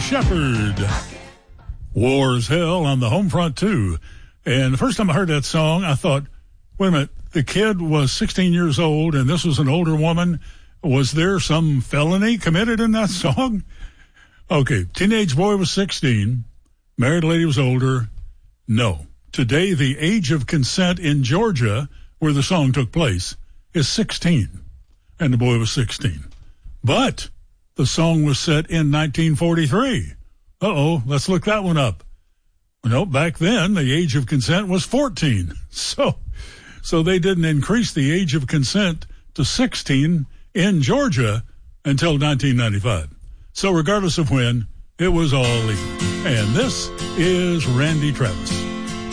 Shepherd. War's Hell on the home front, too. And the first time I heard that song, I thought, wait a minute, the kid was 16 years old and this was an older woman. Was there some felony committed in that song? Okay, teenage boy was 16, married lady was older. No. Today, the age of consent in Georgia, where the song took place, is 16, and the boy was 16. But the song was set in 1943. Uh-oh, let's look that one up. No, back then, the age of consent was 14. So they didn't increase the age of consent to 16 in Georgia until 1995. So regardless of when, it was all legal. And this is Randy Travis.